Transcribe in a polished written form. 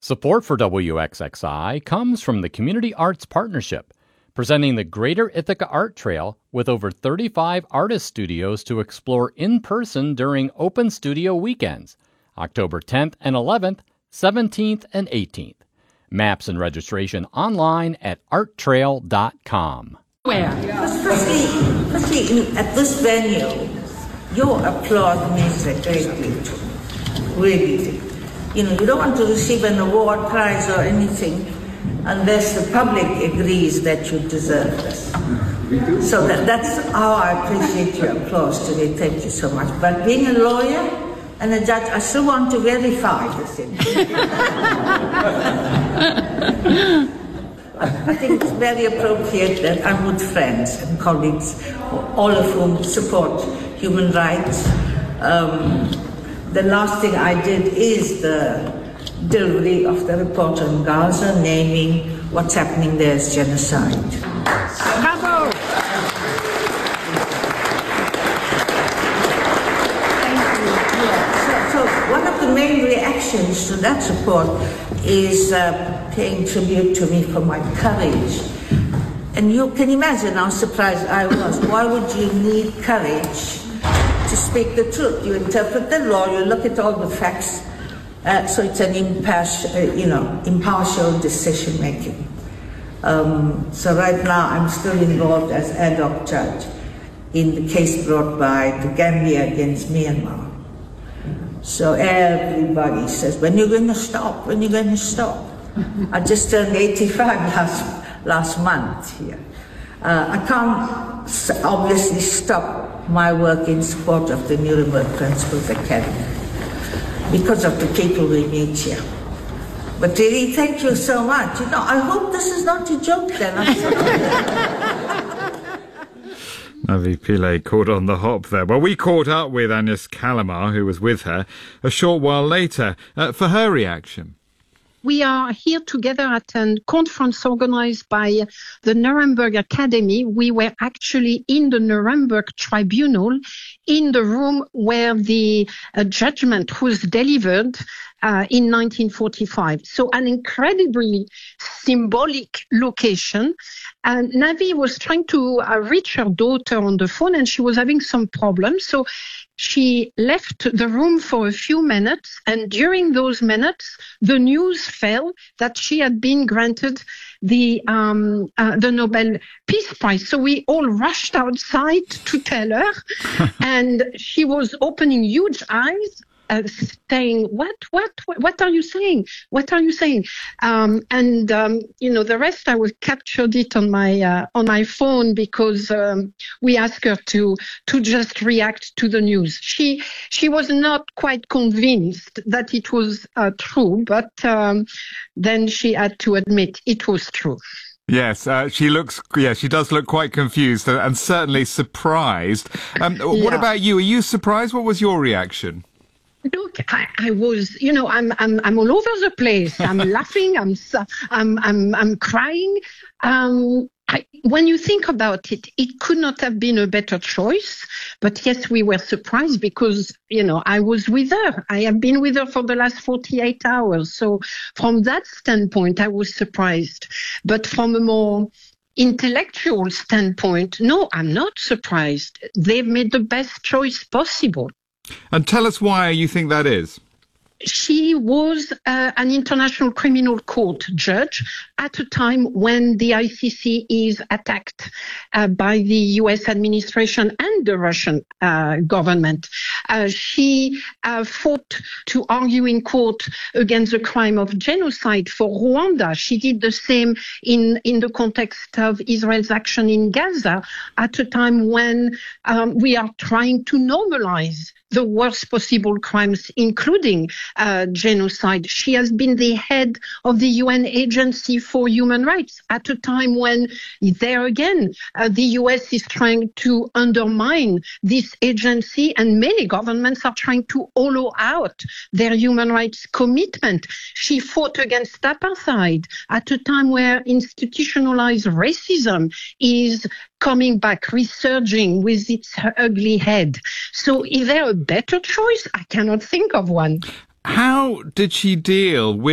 Support for WXXI comes from the Community Arts Partnership, presenting the Greater Ithaca Art Trail with over 35 artist studios to explore in person during Open Studio Weekends, October 10th and 11th, 17th and 18th. Maps and registration online at arttrail.com. Firstly, at this venue, your applause means a great deal to me. Really. You don't want to receive an award, prize, or anything unless the public agrees that you deserve this. So that's how I appreciate your applause today. Thank you so much. But being a lawyer and a judge, I still want to verify the thing. I think it's very appropriate that I'm with friends and colleagues, all of whom support human rights. The last thing I did is the delivery of the report on Gaza, naming what's happening there as genocide. Bravo! Thank you. Yeah. So one of the main reactions to that report is paying tribute to me for my courage. And you can imagine how surprised I was. Why would you need courage to speak the truth? You interpret the law, you look at all the facts, so it's an impartial decision making. So right now I'm still involved as ad hoc judge in the case brought by the Gambia against Myanmar. So everybody says, when you're going to stop? When you're going to stop? I just turned 85 last month here. I can't obviously stop my work in support of the Nuremberg Principles Academy because of the people we meet here. But really, thank you so much. I hope this is not a joke then. I'm sorry. Navi Pillay caught on the hop there. Well, we caught up with Agnes Callamard, who was with her, a short while later, for her reaction. We are here together at a conference organized by the Nuremberg Academy. We were actually in the Nuremberg Tribunal, in the room where the judgment was delivered in 1945. So an incredibly symbolic location. And Navi was trying to reach her daughter on the phone, and she was having some problems. So she left the room for a few minutes, and during those minutes, the news fell that she had been granted the Nobel Peace Prize. So we all rushed outside to tell her, and she was opening huge eyes, saying, what are you saying? What are you saying? The rest, I captured it on my phone because we asked her to just react to the news. She was not quite convinced that it was true, but then she had to admit it was true. Yes, she does look quite confused and certainly surprised. What about you? Are you surprised? What was your reaction? Look, I was, I'm all over the place. I'm laughing. I'm crying. When you think about it, it could not have been a better choice. But yes, we were surprised because, I was with her. I have been with her for the last 48 hours. So from that standpoint, I was surprised. But from a more intellectual standpoint, no, I'm not surprised. They've made the best choice possible. And tell us why you think that is. She was an International Criminal Court judge at a time when the ICC is attacked by the US administration and the Russian government. She fought to argue in court against the crime of genocide for Rwanda. She did the same in the context of Israel's action in Gaza at a time when we are trying to normalize the worst possible crimes, including genocide. She has been the head of the UN Agency for Human Rights at a time when, there again, the US is trying to undermine this agency, and many governments are trying to hollow out their human rights commitment. She fought against apartheid at a time where institutionalized racism is coming back, resurging with its ugly head. So is there a better choice? I cannot think of one. How did she deal with